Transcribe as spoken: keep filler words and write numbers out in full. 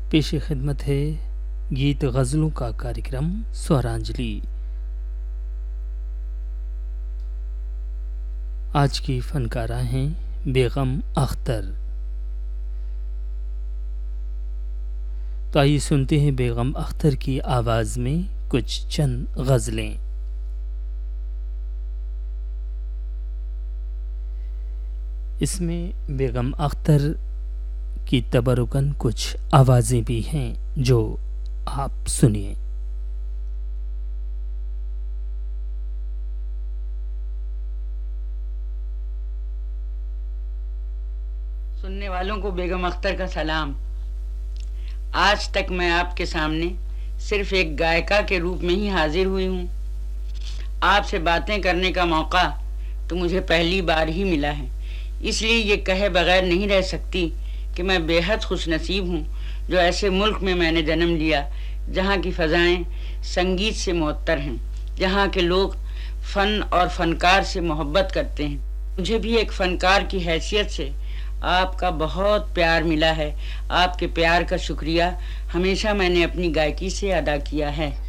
پیش خدمت ہے گیت غزلوں کا کارکرم سورانجلی۔ آج کی فنکارہ ہیں بیگم اختر۔ تو آئیے سنتے ہیں بیگم اختر کی آواز میں کچھ چند غزلیں۔ اس میں بیگم اختر کی تبرکن کچھ آوازیں بھی ہیں جو آپ سنیے۔ سننے والوں کو بیگم اختر کا سلام۔ آج تک میں آپ کے سامنے صرف ایک گائکا کے روپ میں ہی حاضر ہوئی ہوں۔ آپ سے باتیں کرنے کا موقع تو مجھے پہلی بار ہی ملا ہے، اس لیے یہ کہے بغیر نہیں رہ سکتی کہ میں بے حد خوش نصیب ہوں جو ایسے ملک میں میں نے جنم لیا جہاں کی فضائیں سنگیت سے معطر ہیں، جہاں کے لوگ فن اور فنکار سے محبت کرتے ہیں۔ مجھے بھی ایک فنکار کی حیثیت سے آپ کا بہت پیار ملا ہے۔ آپ کے پیار کا شکریہ ہمیشہ میں نے اپنی گائکی سے ادا کیا ہے۔